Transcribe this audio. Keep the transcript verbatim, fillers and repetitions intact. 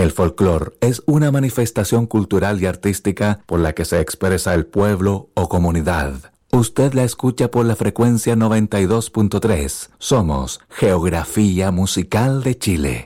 El folclore es una manifestación cultural y artística por la que se expresa el pueblo o comunidad. Usted la escucha por la frecuencia noventa y dos punto tres. Somos Geografía Musical de Chile.